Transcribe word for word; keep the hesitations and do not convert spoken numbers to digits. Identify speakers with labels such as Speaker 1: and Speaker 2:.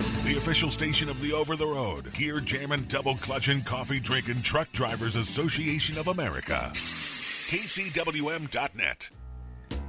Speaker 1: The official station of the over-the-road, gear jamming, double clutching, coffee drinking Truck Drivers Association of America. K C W M dot net.